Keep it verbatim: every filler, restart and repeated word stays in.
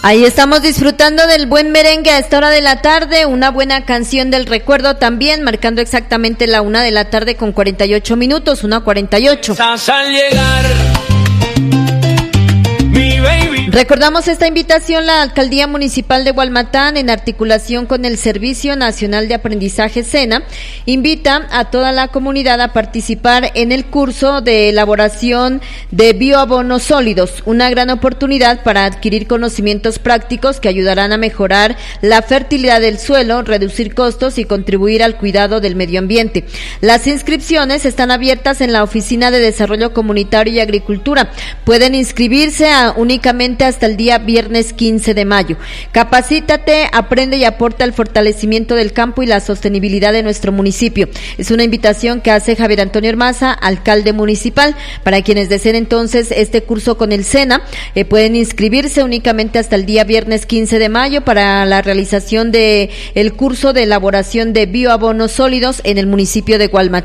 Ahí estamos disfrutando del buen merengue a esta hora de la tarde, una buena canción del recuerdo también, marcando exactamente la una de la tarde con cuarenta y ocho minutos, una cuarenta y ocho. Al llegar, mi baby. Recordamos esta invitación, la Alcaldía Municipal de Gualmatán, en articulación con el Servicio Nacional de Aprendizaje SENA, invita a toda la comunidad a participar en el curso de elaboración de bioabonos sólidos, una gran oportunidad para adquirir conocimientos prácticos que ayudarán a mejorar la fertilidad del suelo, reducir costos y contribuir al cuidado del medio ambiente. Las inscripciones están abiertas en la Oficina de Desarrollo Comunitario y Agricultura. Pueden inscribirse a, únicamente hasta el día viernes quince de mayo. Capacítate, aprende y aporta al fortalecimiento del campo y la sostenibilidad de nuestro municipio. Es una invitación que hace Javier Antonio Hermaza, alcalde municipal. Para quienes deseen entonces este curso con el SENA, eh, pueden inscribirse únicamente hasta el día viernes quince de mayo para la realización de el curso de elaboración de bioabonos sólidos en el municipio de Gualmatán.